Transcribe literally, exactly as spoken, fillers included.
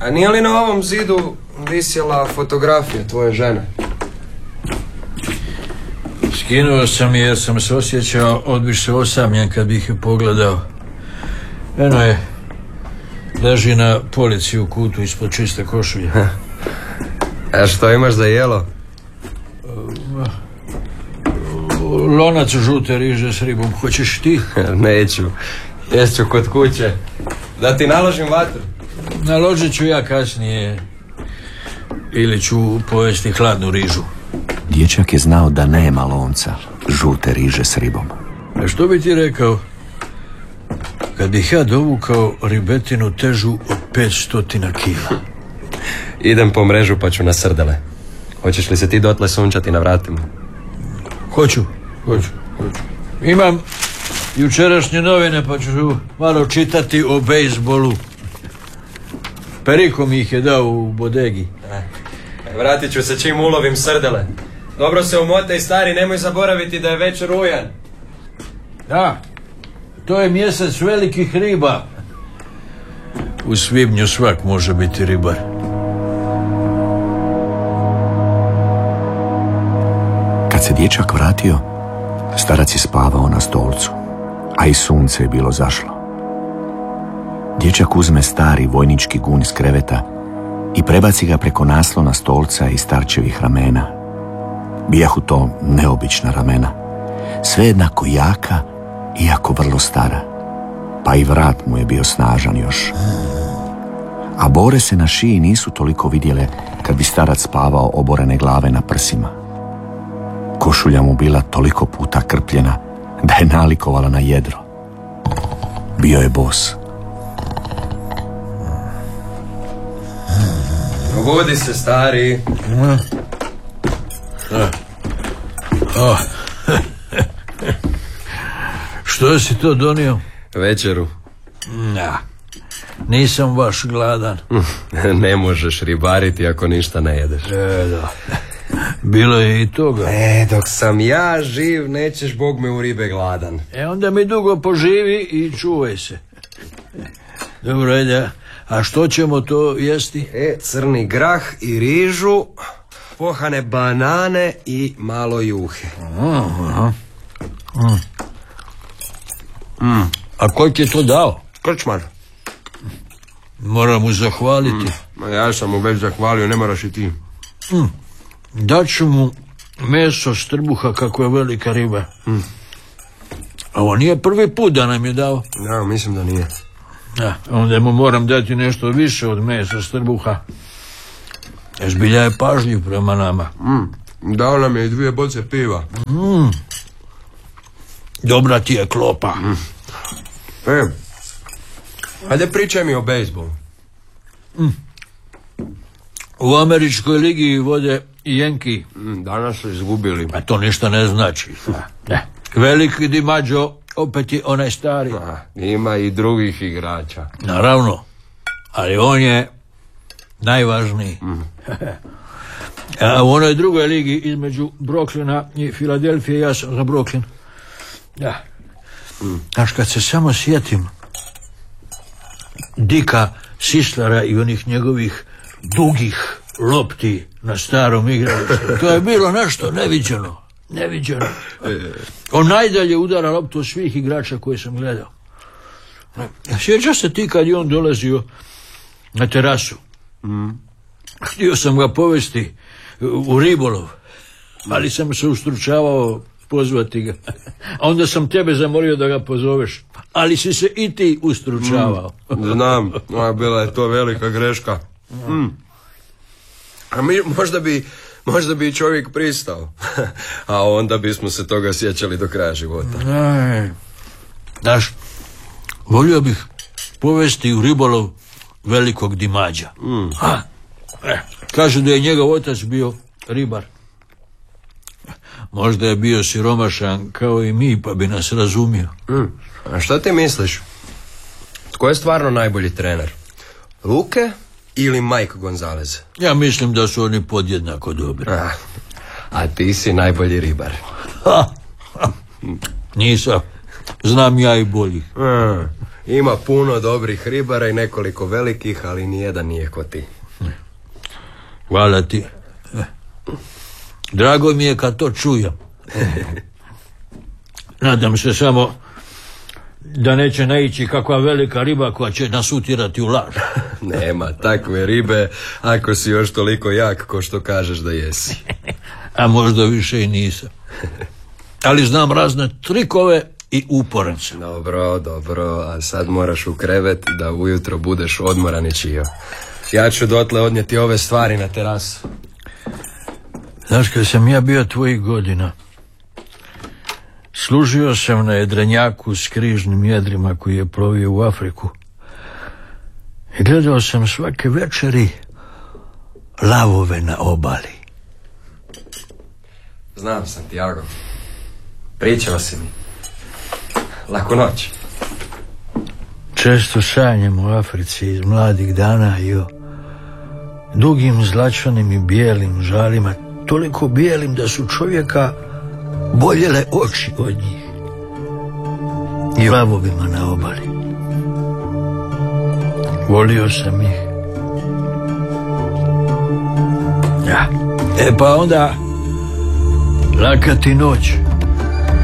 A nije li na ovom zidu visjela fotografija tvoje žene? Skinuo sam je jer sam se osjećao odviše osamljen kad bih je pogledao. Eno je, leži na polici u kutu ispod čiste košulje. A što imaš za jelo? Lonac žute riže s ribom. Hoćeš ti? Neću. Ješću kod kuće. Da ti naložim vatru? Naložit ću ja kasnije. Ili ću pojesti hladnu rižu. Dječak je znao da nema lonca žute riže s ribom. A što bi ti rekao kad bih ja dovukao ribetinu težu od petstotina kila? Idem po mrežu pa ću na srdele. Hoćeš li se ti dotle sunčati na vratima? Hoću, hoću, hoću. Imam jučerašnje novine pa ću malo čitati o bejsbolu. Periko mi ih je dao u bodegi. Vratit ću se čim ulovim srdele. Dobro se umotaj, stari, nemoj zaboraviti da je već rujan. Da, to je mjesec velikih riba. U svibnju svak može biti ribar. Kad se dječak vratio, starac je spavao na stolcu, a i sunce je bilo zašlo. Dječak uzme stari vojnički gun iz kreveta i prebaci ga preko naslona stolca i starčevih ramena. Bijahu to neobična ramena, sve jednako jaka, iako vrlo stara, pa i vrat mu je bio snažan još. A bore se na šiji nisu toliko vidjele kad bi starac spavao oborene glave na prsima. Košulja mu bila toliko puta krpljena da je nalikovala na jedro. Bio je bos. Probudi se, stari. Oh. Što si to donio? Večeru. Ja, nisam baš gladan. Ne možeš ribariti ako ništa ne jedeš. E, da. Bilo je i toga. E, dok sam ja živ, nećeš Bog me u ribe gladan. E, onda mi dugo poživi i čuvaj se. Dobro, ajde. A što ćemo to jesti? E, crni grah i rižu, pohane banane i malo juhe. Aha. Mm. Mm. A ko ti je to dao? Krčmar. Moram mu zahvaliti. Mm. Ja sam mu već zahvalio, ne moraš i ti. Mm. Daću mu meso s trbuha kako je velika riba. Mm. A ovo nije prvi put da nam je dao. Ja, mislim da nije. Ja, onda mu moram dati nešto više od mesa s trbuha. Zbilja je pažljiv prema nama. Mm. Dao nam je i dvije boce piva. Mm. Dobra ti je klopa. Mm. E, ajde pričaj mi o bejsbolu. Mm. U američkoj ligi vode Jenki. Mm, danas su izgubili. A to ništa ne znači. Ne. Veliki DiMaggio opet je onaj stari. A, ima i drugih igrača. Naravno, ali on je najvažniji. Mm. A u onoj drugoj ligi između Brooklyna i Filadelfije ja sam za Brooklyn. Da. Mm. Znaš, kad se samo sjetim Dika Sislara i onih njegovih dugih lopti na starom igralištu, to je bilo nešto neviđeno. Neviđeno. On najdalje udara loptu od svih igrača koje sam gledao. Sjeća se ti kad je on dolazio na terasu. Mm. Htio sam ga povesti u ribolov, ali sam se ustručavao pozvati ga. A onda sam tebe zamolio da ga pozoveš, ali si se i ti ustručavao. Mm. Znam, a bila je to velika greška. Mm. A mi možda bi Možda bi čovjek pristao, a onda bismo se toga sjećali do kraja života. Aj, znaš, volio bih povesti u ribolov velikog DiMaggia. Mm. A, eh, kažu da je njegov otac bio ribar. Možda je bio siromašan kao i mi, pa bi nas razumio. Mm. A šta ti misliš? Tko je stvarno najbolji trener? Luke ili Mike Gonzalez? Ja mislim da su oni podjednako dobri. A, a ti si najbolji ribar. Ha, ha. Nisam. Znam ja i boljih. A, Ima puno dobrih ribara i nekoliko velikih, ali nijedan nije ko ti. Hvala ti. Drago mi je kad to čujem. Nadam se samo da neće naići kakva velika riba koja će nas utirati u laž. Nema takve ribe ako si još toliko jak ko što kažeš da jesi. A možda više i nisam. Ali znam razne trikove i uporence. Dobro, dobro, a sad moraš u krevet da ujutro budeš odmoran i čio. Ja ću dotle odnijeti ove stvari na terasu. Znaš, kad sam ja bio tvojih godina, služio sam na jedrenjaku s križnim jedrima koji je plovio u Afriku i gledao sam svake večeri lavove na obali. Znam, Santiago. Pričao si mi. Laku noć. Često sanjam o Africi iz mladih dana i o dugim zlačanim i bijelim žalima, toliko bijelim da su čovjeka boljele oči od njih, i lavovima na obali. Volio sam ih. Ja. E pa onda, laka ti noć.